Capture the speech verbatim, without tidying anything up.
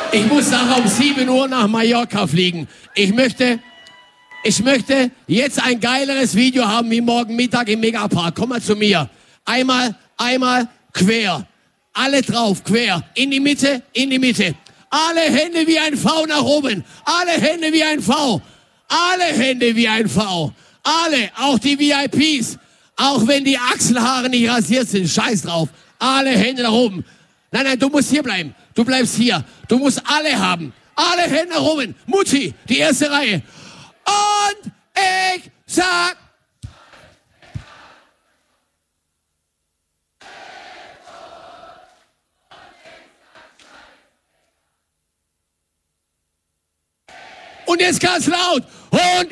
Ich muss nachher um sieben Uhr nach Mallorca fliegen. Ich möchte, ich möchte jetzt ein geileres Video haben wie morgen Mittag im Megapark. Komm mal zu mir. Einmal, einmal quer. Alle drauf, quer. In die Mitte, in die Mitte. Alle Hände wie ein V nach oben. Alle Hände wie ein V. Alle Hände wie ein V. Alle, auch die V I Ps. Auch wenn die Achselhaare nicht rasiert sind. Scheiß drauf. Alle Hände nach oben. Nein, nein, du musst hier bleiben. Du bleibst hier. Du musst alle haben. Alle Hände nach oben. Mutti, die erste Reihe. Und ich sag... Und jetzt ganz laut. Und